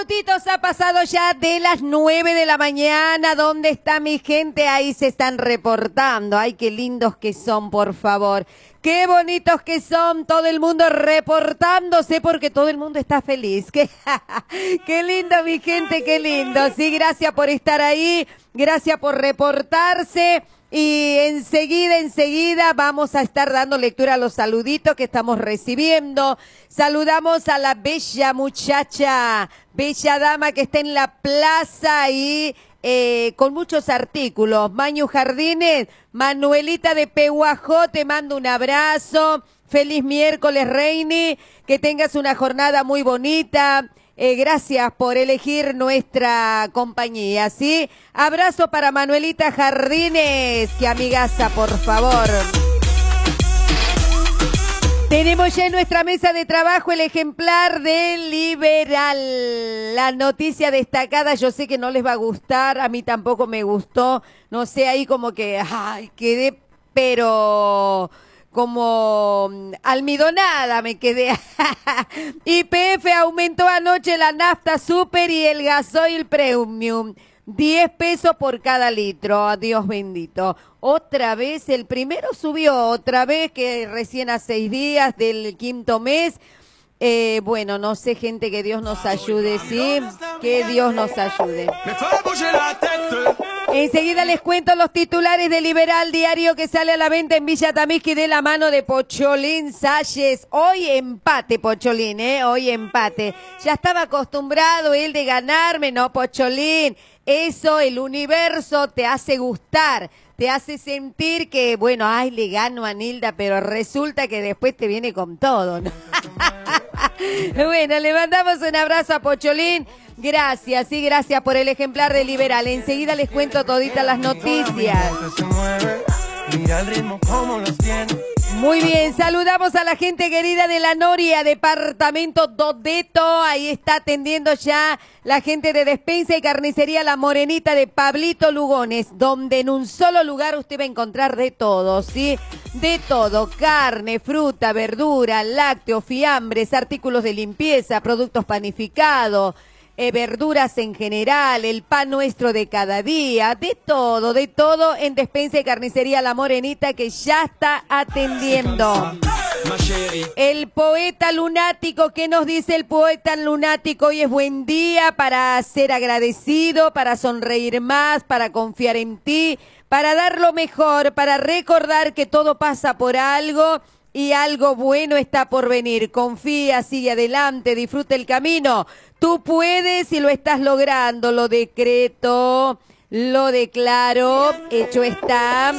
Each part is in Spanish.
Minutitos ha pasado ya de las 9 de la mañana. ¿Dónde está mi gente? Ahí se están reportando. Ay, qué lindos que son, por favor. Qué bonitos que son, todo el mundo reportándose porque todo el mundo está feliz. Qué lindo, mi gente, qué lindo. Sí, gracias por estar ahí, gracias por reportarse. Y enseguida vamos a estar dando lectura a los saluditos que estamos recibiendo. Saludamos a la bella muchacha, bella dama que está en la plaza y con muchos artículos. Mañu Jardines, Manuelita de Pehuajó, te mando un abrazo. Feliz miércoles, Reini. Que tengas una jornada muy bonita. Gracias por elegir nuestra compañía, ¿sí? Abrazo para Manuelita Jardines, que amigaza, por favor. Tenemos ya en nuestra mesa de trabajo el ejemplar del Liberal. La noticia destacada, yo sé que no les va a gustar, a mí tampoco me gustó. No sé, ahí como que, ay, quedé, pero como almidonada me quedé. YPF aumentó anoche la nafta super y el gasoil premium. 10 pesos por cada litro, Dios bendito. Otra vez, el primero subió, otra vez que recién a 6 días del quinto mes. Bueno, no sé, gente, que Dios nos ayude, ¿sí? Que Dios nos ayude. Enseguida les cuento los titulares de Liberal, diario que sale a la venta en Villa Tamisqui de la mano de Pocholín Salles. Hoy empate, Pocholín, hoy empate. Ya estaba acostumbrado él de ganarme, ¿no, Pocholín? Eso, el universo te hace gustar, te hace sentir que, bueno, ay, le gano a Nilda, pero resulta que después te viene con todo, ¿no? Bueno, le mandamos un abrazo a Pocholín. Gracias, sí, gracias por el ejemplar de Liberal. Enseguida les cuento toditas las noticias. Muy bien, saludamos a la gente querida de La Noria, departamento Dodeto. Ahí está atendiendo ya la gente de Despensa y Carnicería La Morenita de Pablito Lugones, donde en un solo lugar usted va a encontrar de todo, ¿sí? De todo, carne, fruta, verdura, lácteos, fiambres, artículos de limpieza, productos panificados, verduras en general, el pan nuestro de cada día, de todo en Despensa y Carnicería La Morenita, que ya está atendiendo. El poeta lunático, ¿qué nos dice el poeta lunático? Hoy es buen día para ser agradecido, para sonreír más, para confiar en ti, para dar lo mejor, para recordar que todo pasa por algo y algo bueno está por venir. Confía, sigue adelante, disfruta el camino. Tú puedes y lo estás logrando. Lo decreto, lo declaro, hecho está.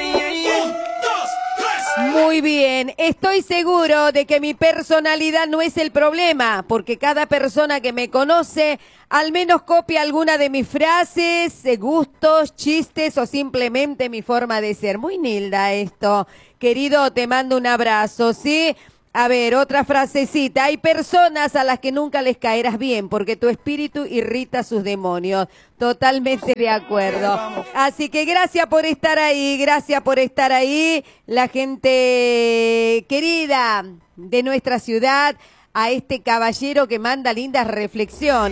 Muy bien, estoy seguro de que mi personalidad no es el problema, porque cada persona que me conoce al menos copia alguna de mis frases, gustos, chistes o simplemente mi forma de ser. Muy Nilda esto. Querido, te mando un abrazo, ¿sí? A ver, otra frasecita. Hay personas a las que nunca les caerás bien porque tu espíritu irrita a sus demonios. Totalmente de acuerdo. Así que gracias por estar ahí, gracias por estar ahí. La gente querida de nuestra ciudad, a este caballero que manda lindas reflexiones.